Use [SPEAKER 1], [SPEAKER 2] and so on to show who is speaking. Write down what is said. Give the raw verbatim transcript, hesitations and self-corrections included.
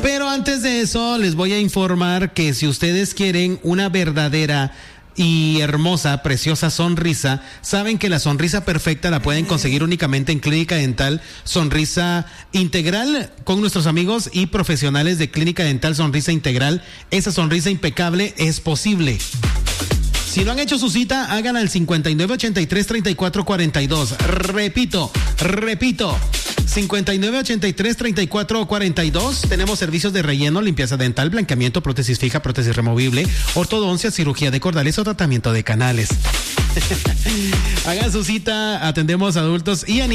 [SPEAKER 1] Pero antes de eso, les voy a informar que si ustedes quieren una verdadera y hermosa, preciosa sonrisa, saben que la sonrisa perfecta la pueden conseguir únicamente en Clínica Dental Sonrisa Integral con nuestros amigos y profesionales de Clínica Dental Sonrisa Integral. Esa sonrisa impecable es posible. Si no han hecho su cita, hagan al cincuenta y nueve ochenta y tres treinta y cuatro cuarenta y dos. Repito, repito. cincuenta y nueve ochenta y tres treinta y cuatro cuarenta y dos. Tenemos servicios de relleno, limpieza dental, blanqueamiento, prótesis fija, prótesis removible, ortodoncia, cirugía de cordales o tratamiento de canales. Hagan su cita, atendemos adultos y a